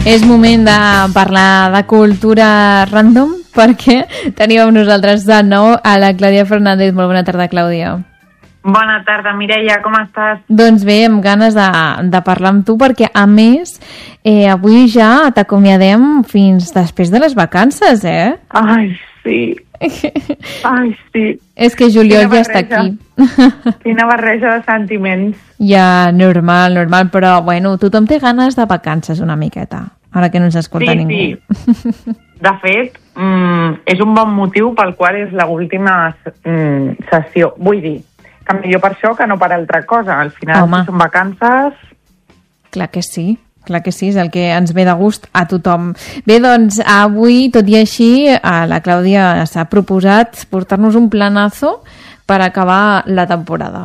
És moment de parlar de cultura random perquè tenim amb nosaltres de nou a la Clàudia Fernández. Molt bona tarda, Clàudia. Bona tarda, Mireia, com estàs? Doncs bé, amb ganes de parlar amb tu perquè, a més, avui ja t'acomiadem fins després de les vacances, eh? Ai, sí. Ai, sí. És que juliol ja està aquí. Quina barreja de sentiments. Ja, normal, però, bueno, tothom té ganes de vacances una miqueta, ara que no ens escolta ningú. Sí. De fet, és un bon motiu pel qual és l'última sessió. Vull dir, que millor per això que no per altra cosa. Al final, si són vacances... Clar que sí, és el que ens ve de gust a tothom. Bé, doncs, avui, tot i així, la Clàudia s'ha proposat portar-nos un planazo per acabar la temporada.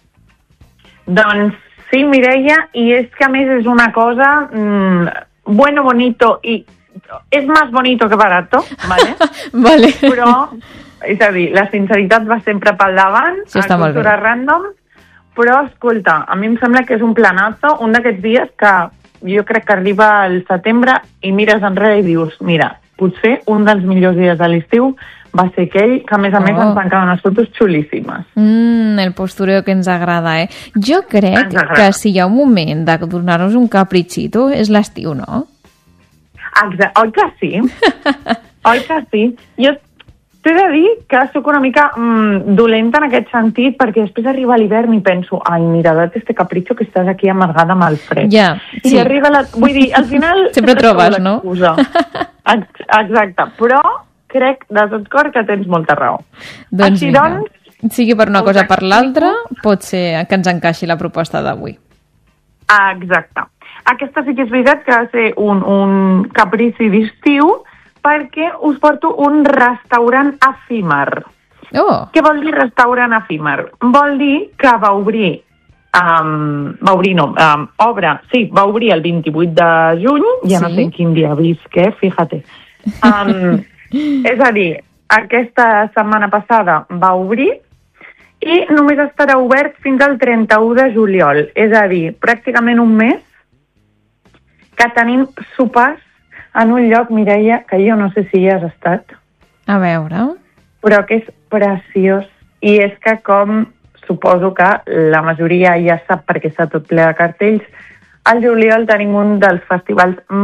Doncs sí, Mireia, i és que a més és una cosa bueno, bonito, i és més bonito que barato, ¿vale? Vale. Però, és a dir, la sinceritat va sempre pel davant, sí, a Cultura Random, però, escolta, a mi em sembla que és un planazo, un d'aquests dies que jo crec que arriba al setembre i mires enrere i dius, mira, potser un dels millors dies de l'estiu va ser aquell que, a més, ens van quedar unes fotos xulíssimes. El postureo que ens agrada, eh? Jo crec que si hi ha un moment de donar-nos un capritxito és l'estiu, no? Exacte. Oi que sí? Oi que sí? Jo t'he de dir que sóc una mica dolenta en aquest sentit, perquè després arriba l'hivern i penso, ai, mira, date este capricho que estàs aquí amargada amb el fred. Ja, sí. I arriba vull dir, al final... Sempre trobes, no? Exacte, però crec de tot cor que tens molta raó. Doncs vinga, sigui per una cosa o per l'altra, pot ser que ens encaixi la proposta d'avui. Exacte. Aquesta sí que és veritat que ha de ser un caprici d'estiu, perquè us porto un restaurant efímer. Oh. Què vol dir restaurant efímer? Vol dir que va obrir el 28 de juny, ja no sé en quin dia visc, fíjate. És a dir, aquesta setmana passada va obrir i només estarà obert fins al 31 de juliol. És a dir, pràcticament un mes que tenim sopars en un lloc, Mireia, que jo no sé si hi has estat. A veure. Però que és preciós. I és que, com suposo que la majoria ja sap perquè està tot ple de cartells, al juliol tenim un dels festivals